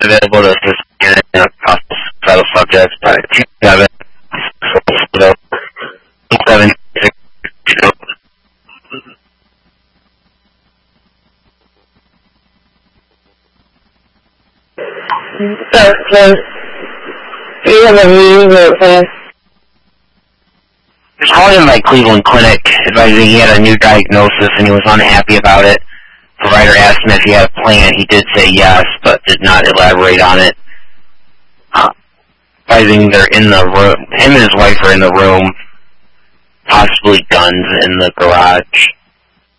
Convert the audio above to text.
available to assist in possible suicidal subjects by 2762. Do you have a meeting real fast? He was calling him by Cleveland Clinic, advising he had a new diagnosis and he was unhappy about it. The provider asked him if he had a plan. He did say yes, but did not elaborate on it. Advising they're in the room. Him and his wife are in the room, possibly guns in the garage.